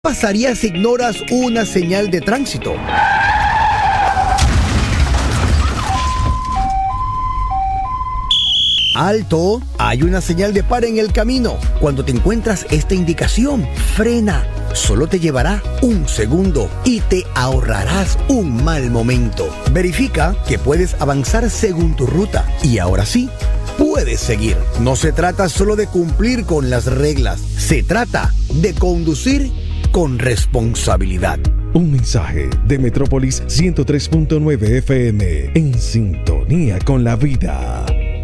pasaría si ignoras una señal de tránsito? ¡Alto! Hay una señal de para en el camino. Cuando te encuentras esta indicación, frena. Solo te llevará un segundo y te ahorrarás un mal momento. Verifica que puedes avanzar según tu ruta. Y ahora sí, puedes seguir. No se trata solo de cumplir con las reglas. Se trata de conducir con responsabilidad. Un mensaje de Metrópolis 103.9 FM en sintonía con la vida.